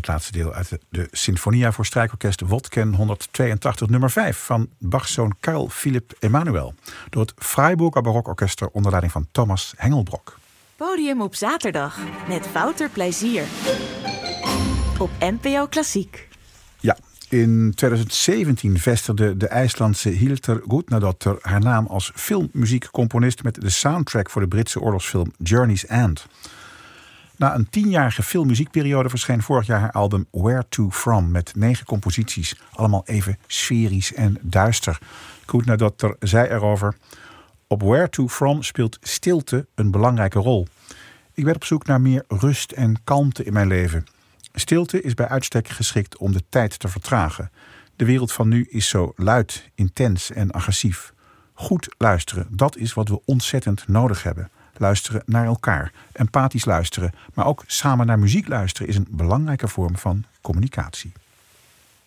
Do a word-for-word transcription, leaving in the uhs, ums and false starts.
laatste deel uit de, de Sinfonia voor strijkorkest Wodken honderdtweeëntachtig nummer vijf van Bachs zoon Karl Philipp Emanuel door het Freiburger Barokorkester onder leiding van Thomas Hengelbrock. Podium op zaterdag met Wouter Plezier op N P O Klassiek. Ja, in twintig zeventien vestigde de IJslandse Hildur Gudnadottir haar naam als filmmuziekcomponist met de soundtrack voor de Britse oorlogsfilm Journey's End. Na een tienjarige filmmuziekperiode verscheen vorig jaar haar album Where to From met negen composities, allemaal even sferisch en duister. Gudnadottir zei erover: op Where to From speelt stilte een belangrijke rol. Ik werd op zoek naar meer rust en kalmte in mijn leven. Stilte is bij uitstek geschikt om de tijd te vertragen. De wereld van nu is zo luid, intens en agressief. Goed luisteren, dat is wat we ontzettend nodig hebben. Luisteren naar elkaar, empathisch luisteren, maar ook samen naar muziek luisteren is een belangrijke vorm van communicatie.